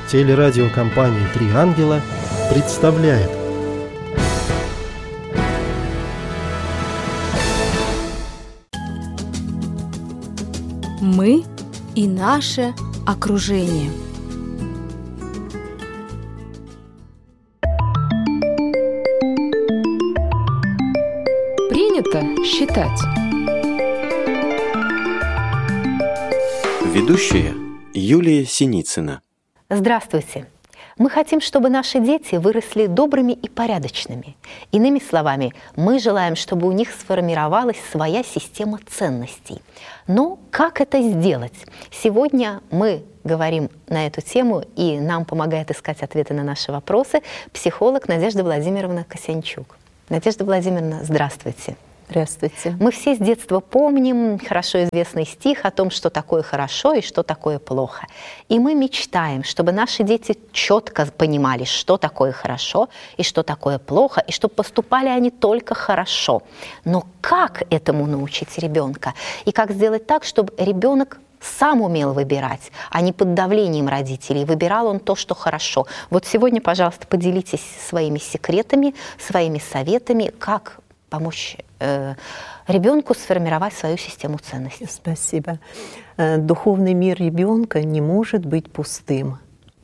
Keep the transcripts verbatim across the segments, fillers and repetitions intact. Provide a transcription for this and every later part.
Телерадиокомпания «Три ангела» представляет. Мы и наше окружение. Принято считать. Ведущая Юлия Синицына. Здравствуйте! Мы хотим, чтобы наши дети выросли добрыми и порядочными. Иными словами, мы желаем, чтобы у них сформировалась своя система ценностей. Но как это сделать? Сегодня мы говорим на эту тему, и нам помогает искать ответы на наши вопросы психолог Надежда Владимировна Косянчук. Надежда Владимировна, здравствуйте. Здравствуйте. Мы все с детства помним хорошо известный стих о том, что такое хорошо и что такое плохо. И мы мечтаем, чтобы наши дети четко понимали, что такое хорошо и что такое плохо, и чтобы поступали они только хорошо. Но как этому научить ребенка? И как сделать так, чтобы ребенок сам умел выбирать, а не под давлением родителей. Выбирал он то, что хорошо. Вот сегодня, пожалуйста, поделитесь своими секретами, своими советами, как помочь э, ребенку сформировать свою систему ценностей. Спасибо. Духовный мир ребенка не может быть пустым.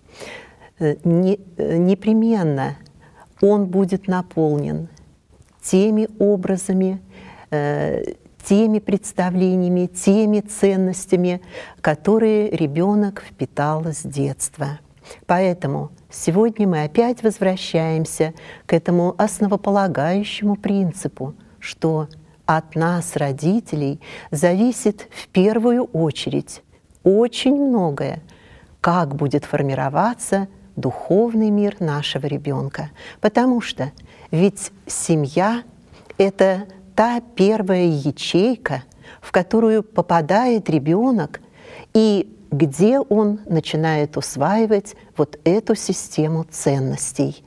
Не, непременно он будет наполнен теми образами, э, теми представлениями, теми ценностями, которые ребенок впитал с детства. Поэтому сегодня мы опять возвращаемся к этому основополагающему принципу, что от нас, родителей, зависит в первую очередь очень многое, как будет формироваться духовный мир нашего ребенка. Потому что ведь семья — это та первая ячейка, в которую попадает ребенок, и где он начинает усваивать вот эту систему ценностей.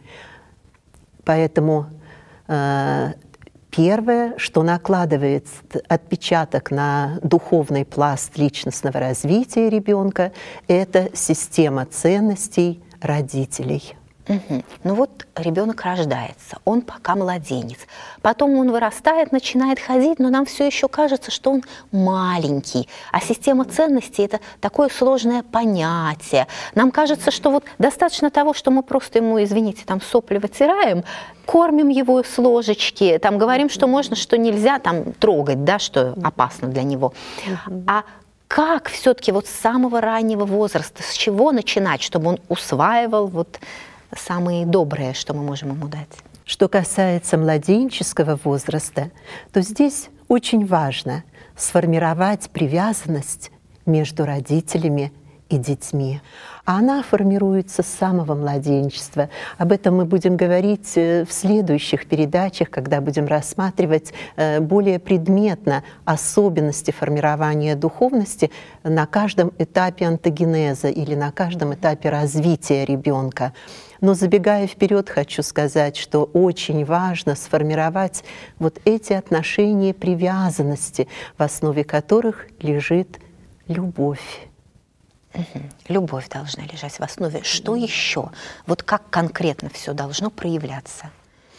Поэтому э, первое, что накладывает отпечаток на духовный пласт личностного развития ребенка, это система ценностей родителей. Угу. Ну вот ребенок рождается, он пока младенец. Потом он вырастает, начинает ходить, но нам все еще кажется, что он маленький. А система ценностей – это такое сложное понятие. Нам кажется, что вот достаточно того, что мы просто ему, извините, там сопли вытираем, кормим его с ложечки, там говорим, что можно, что нельзя там трогать, да, что опасно для него. А как все-таки вот с самого раннего возраста, с чего начинать, чтобы он усваивал вот самые добрые, что мы можем ему дать? Что касается младенческого возраста, то здесь очень важно сформировать привязанность между родителями и детьми. А она формируется с самого младенчества. Об этом мы будем говорить в следующих передачах, когда будем рассматривать более предметно особенности формирования духовности на каждом этапе онтогенеза или на каждом этапе развития ребенка. Но забегая вперед, хочу сказать, что очень важно сформировать вот эти отношения привязанности, в основе которых лежит любовь. Угу. Любовь должна лежать в основе. Что еще? Вот как конкретно все должно проявляться?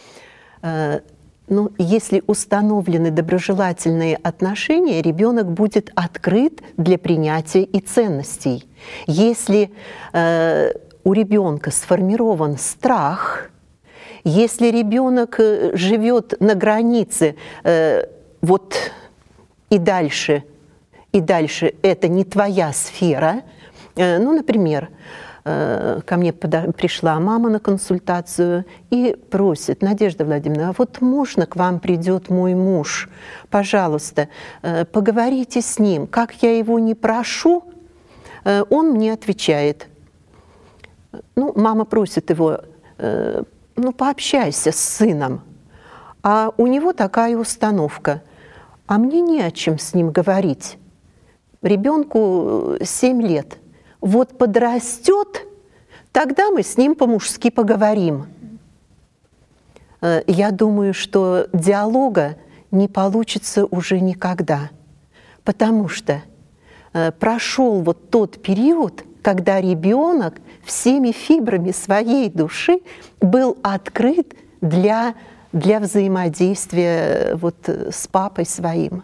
Э, ну, если установлены доброжелательные отношения, ребенок будет открыт для принятия и ценностей. Если э, у ребенка сформирован страх, если ребенок живет на границе, э, вот и дальше, и дальше это не твоя сфера. Э, ну, например, э, ко мне пода- пришла мама на консультацию и просит: Надежда Владимировна, а вот можно к вам придет мой муж? Пожалуйста, э, поговорите с ним. Как я его не прошу, э, он мне отвечает. Ну, мама просит его, э, ну, пообщайся с сыном. А у него такая установка: а мне не о чем с ним говорить. Ребенку семь лет. Вот подрастет, тогда мы с ним по-мужски поговорим. Э, я думаю, что диалога не получится уже никогда, потому что э, прошел вот тот период, когда ребенок всеми фибрами своей души был открыт для, для взаимодействия вот с папой своим.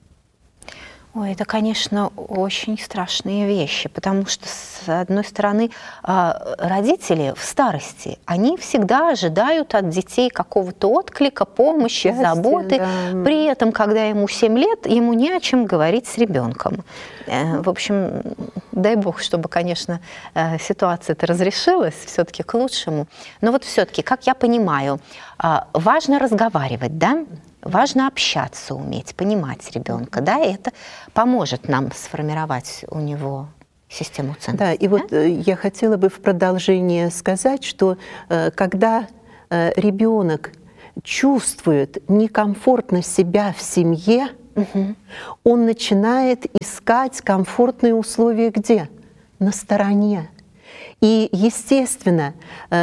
Ой, это, конечно, очень страшные вещи, потому что, с одной стороны, родители в старости, они всегда ожидают от детей какого-то отклика, помощи, счастья, заботы. Да. При этом, когда ему семь лет, ему не о чем говорить с ребенком. В общем, дай бог, чтобы, конечно, ситуация-то разрешилась все-таки к лучшему. Но вот все-таки, как я понимаю, важно разговаривать, да? Важно общаться, уметь, понимать ребенка, да, и это поможет нам сформировать у него систему ценностей. Да, и да? вот я хотела бы в продолжение сказать, что когда ребенок чувствует некомфортно себя в семье, угу. он начинает искать комфортные условия где? На стороне. И, естественно,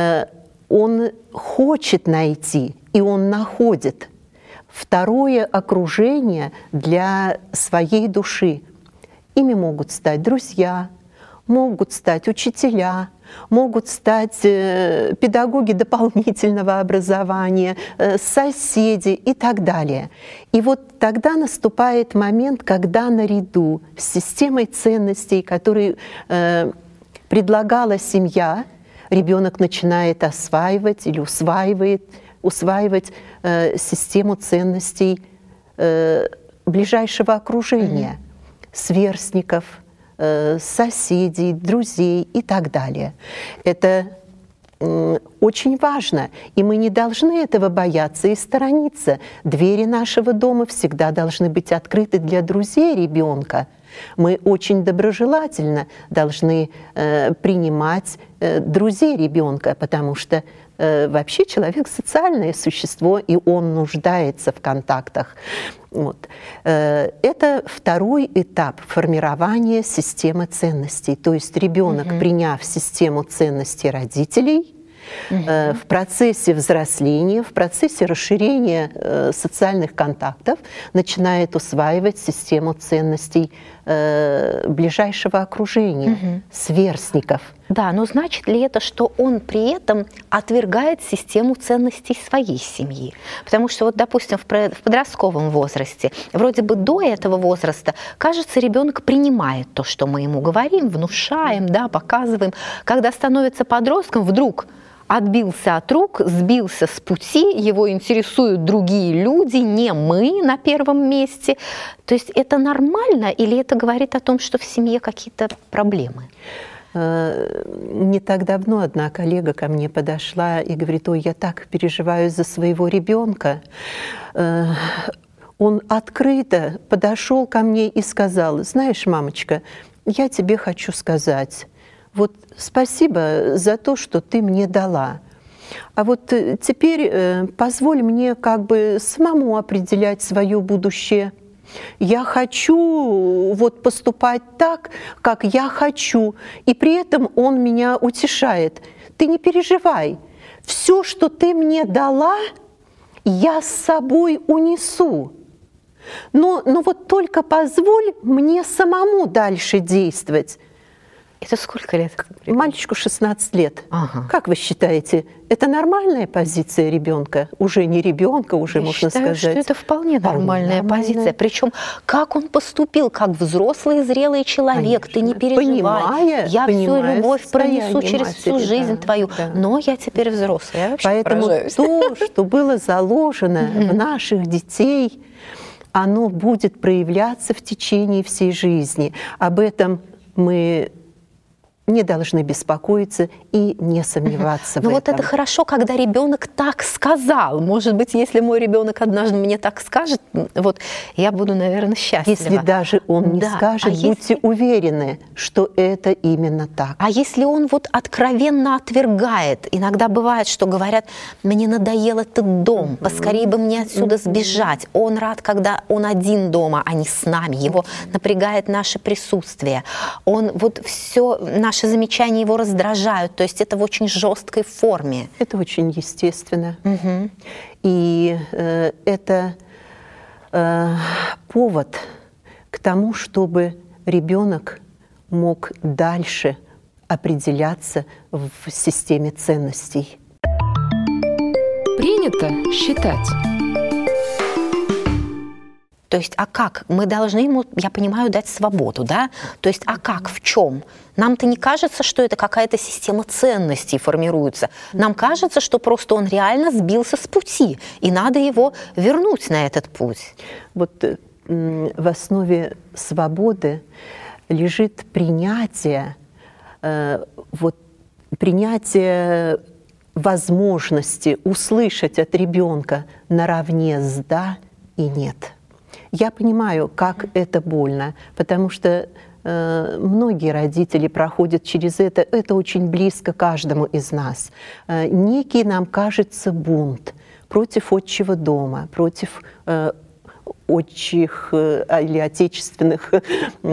он хочет найти, и он находит второе окружение для своей души. Ими могут стать друзья, могут стать учителя, могут стать педагоги дополнительного образования, соседи и так далее. И вот тогда наступает момент, когда наряду с системой ценностей, которую э, предлагала семья, ребенок начинает осваивать или усваивает усваивать э, систему ценностей э, ближайшего окружения, mm-hmm. сверстников, э, соседей, друзей и так далее. Это э, очень важно, и мы не должны этого бояться и сторониться. Двери нашего дома всегда должны быть открыты для друзей ребенка. Мы очень доброжелательно должны э, принимать э, друзей ребенка, потому что э, вообще человек социальное существо, и он нуждается в контактах. Вот. Э, это второй этап формирования системы ценностей. То есть ребенок, угу. приняв систему ценностей родителей, угу. э, в процессе взросления, в процессе расширения э, социальных контактов начинает усваивать систему ценностей э, ближайшего окружения, угу. сверстников. Да, но значит ли это, что он при этом отвергает систему ценностей своей семьи? Потому что, вот, допустим, в подростковом возрасте, вроде бы до этого возраста, кажется, ребенок принимает то, что мы ему говорим, внушаем, да, показываем. Когда становится подростком, вдруг отбился от рук, сбился с пути, его интересуют другие люди, не мы на первом месте. То есть это нормально или это говорит о том, что в семье какие-то проблемы? Не так давно одна коллега ко мне подошла и говорит: ой, я так переживаю за своего ребенка. Он открыто подошел ко мне и сказал: знаешь, мамочка, я тебе хочу сказать, вот спасибо за то, что ты мне дала. А вот теперь позволь мне как бы самому определять свое будущее. Я хочу вот поступать так, как я хочу, и при этом он меня утешает. Ты не переживай, все, что ты мне дала, я с собой унесу. Но, но вот только позволь мне самому дальше действовать. Это сколько лет? Мальчику шестнадцать лет. Ага. Как вы считаете, это нормальная позиция ребенка? Уже не ребенка, уже Я можно считаю, сказать. Что это вполне нормальная, нормальная позиция. Причем, как он поступил, как взрослый, зрелый человек, Конечно. Ты не переживай. Понимая, я всю любовь пронесу через матери, всю жизнь да, твою. Да. Но я теперь взрослый. Я Поэтому поражаюсь. То, что было заложено в наших детей, оно будет проявляться в течение всей жизни. Об этом мы не должны беспокоиться и не сомневаться Но в вот этом. это хорошо, когда ребенок так сказал. Может быть, если мой ребенок однажды мне так скажет, вот я буду, наверное, счастлива. Если даже он не да. скажет, а будьте если... уверены, что это именно так. А если он вот откровенно отвергает? Иногда бывает, что говорят: мне надоел этот дом, поскорее бы мне отсюда сбежать. Он рад, когда он один дома, а не с нами. Его напрягает наше присутствие. Он вот все, наши замечания его раздражают. То есть это в очень жесткой форме. Это очень естественно. Угу. И э, это э, повод к тому, чтобы ребенок мог дальше определяться в системе ценностей. Принято считать. То есть, а как? Мы должны ему, я понимаю, дать свободу, да? То есть, а как, в чем? Нам-то не кажется, что это какая-то система ценностей формируется. Нам кажется, что просто он реально сбился с пути, и надо его вернуть на этот путь. Вот в основе свободы лежит принятие, вот, принятие возможности услышать от ребенка наравне с «да» и «нет». Я понимаю, как это больно, потому что э, многие родители проходят через это. Это очень близко каждому из нас. Э, некий, нам кажется, бунт против отчего дома, против э, отчих э, или отечественных